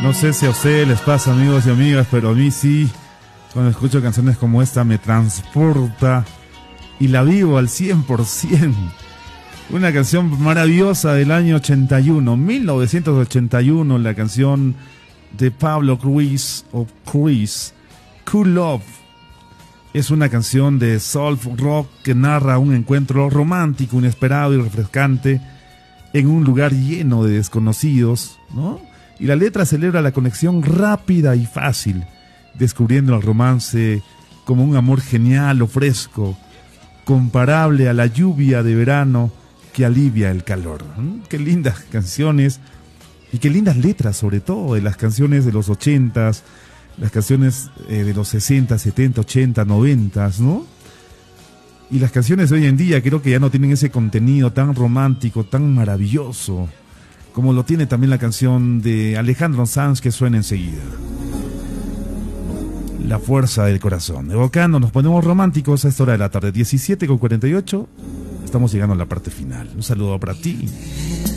No sé si a ustedes les pasa, amigos y amigas, pero a mí sí. Cuando escucho canciones como esta me transporta y la vivo al 100%. Una canción maravillosa del año 1981, la canción de Pablo Cruise, Cool Love. Es una canción de soul rock que narra un encuentro romántico, inesperado y refrescante en un lugar lleno de desconocidos, ¿no? Y la letra celebra la conexión rápida y fácil, descubriendo el romance como un amor genial o fresco, comparable a la lluvia de verano que alivia el calor. Qué lindas canciones y qué lindas letras, sobre todo de las canciones de los 80s, las canciones de los 60, 70, 80, 90, ¿no? Y las canciones de hoy en día creo que ya no tienen ese contenido tan romántico, tan maravilloso, como lo tiene también la canción de Alejandro Sanz que suena enseguida. La fuerza del corazón. Evocando, nos ponemos románticos a esta hora de la tarde, 17:48. Estamos llegando a la parte final. Un saludo para ti.